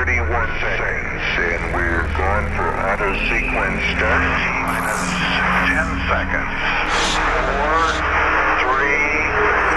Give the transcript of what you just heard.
31 seconds, and we're going for auto sequence